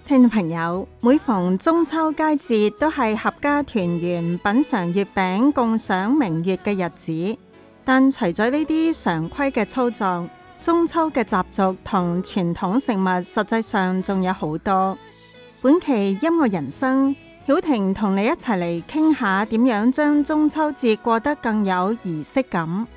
聽眾朋友，每逢中秋佳節都係合家團圓、品嘗月餅、共賞明月嘅日子。但除咗呢啲常規嘅操作，中秋嘅習俗同傳統食物實際上仲有好多。本期音樂人生，曉婷同你一齊嚟傾下點樣將中秋節過得更有儀式感。